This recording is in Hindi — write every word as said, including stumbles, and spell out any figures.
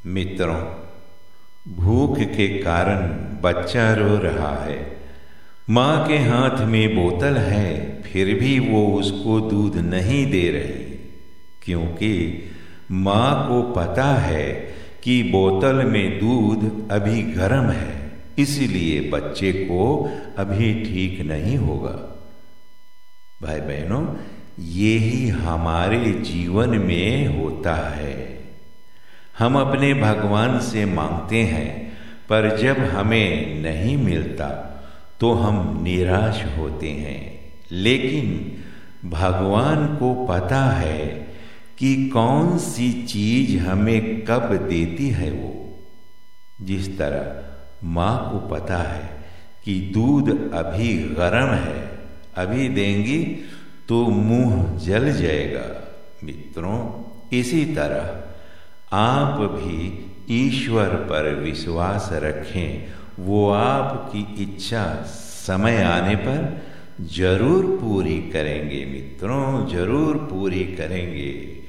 मित्रों, भूख के कारण बच्चा रो रहा है। माँ के हाथ में बोतल है, फिर भी वो उसको दूध नहीं दे रही, क्योंकि माँ को पता है कि बोतल में दूध अभी गर्म है, इसलिए बच्चे को अभी ठीक नहीं होगा। भाई बहनों, ये ही हमारे जीवन में होता है। हम अपने भगवान से मांगते हैं, पर जब हमें नहीं मिलता तो हम निराश होते हैं। लेकिन भगवान को पता है कि कौन सी चीज हमें कब देती है वो। जिस तरह माँ को पता है कि दूध अभी गर्म है, अभी देंगी तो मुंह जल जाएगा। मित्रों, इसी तरह आप भी ईश्वर पर विश्वास रखें, वो आपकी इच्छा समय आने पर जरूर पूरी करेंगे। मित्रों, जरूर पूरी करेंगे।